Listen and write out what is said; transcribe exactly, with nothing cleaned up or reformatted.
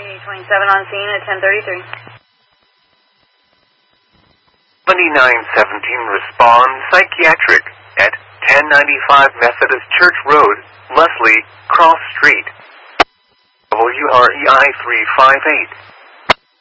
twenty-seven on scene at ten thirty-three. seventy-nine seventeen respond psychiatric at ten ninety-five Methodist Church Road, Leslie, Cross Street. W R E I three five eight.